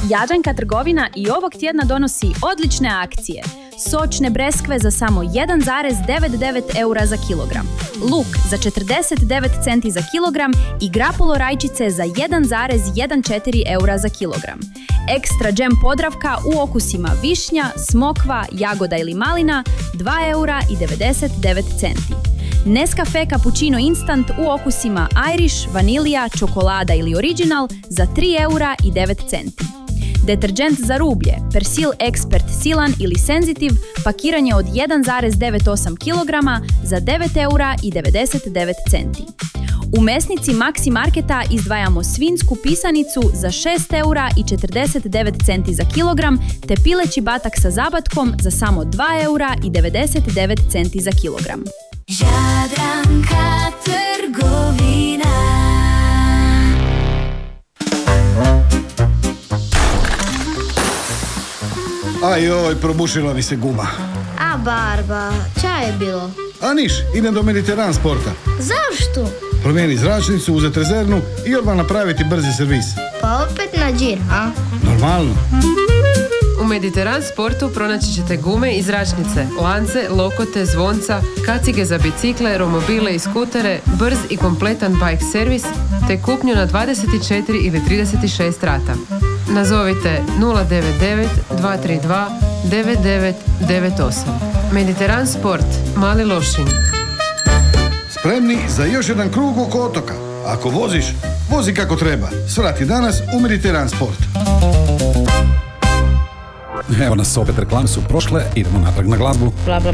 Jadranka trgovina i ovog tjedna donosi odlične akcije. Sočne breskve za samo 1,99 eura za kilogram, luk za 49 centi za kilogram i grapulo rajčice za 1,14 eura za kilogram. Ekstra džem Podravka u okusima višnja, smokva, jagoda ili malina 2 eura i 99 centi. Nescafe Cappuccino Instant u okusima Irish, vanilija, čokolada ili original za 3 eura i 9 centi. Deterđent za rublje, Persil Expert Silan ili Sensitive, pakiranje od 1,98 kg za 9 eura i 99 centi. U mesnici Maxi Marketa izdvajamo svinjsku pisanicu za 6 eura i 49 centi za kilogram, te pileći batak sa zabatkom za samo 2 eura i 99 centi za kilogram. Jadranka trgovina. Ajoj, probušila mi se guma. A Barba, ča je bilo? A niš, idem do Mediteran Sporta. Zašto? Promijeni zračnicu, uzeti rezervnu i odmah napraviti brzi servis. Pa opet na džir, a? Normalno. U Mediteran Sportu pronaći ćete gume i zračnice, lance, lokote, zvonca, kacige za bicikle, romobile i skutere, brz i kompletan bike servis, te kupnju na 24 ili 36 rata. Nazovite 099 232 9998. Mediteran Sport, Mali Lošinj. Spremni za još jedan krug oko otoka. Ako voziš, vozi kako treba. Svrati danas u Mediteran Sport. Evo nas opet, reklame su prošle, idemo natrag na glazbu.